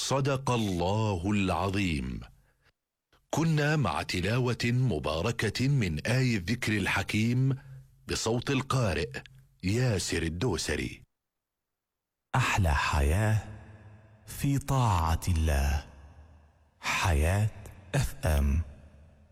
صدق الله العظيم. كنا مع تلاوة مباركة من آي الذكر الحكيم بصوت القارئ ياسر الدوسري. أحلى حياة في طاعة الله. حياة FM.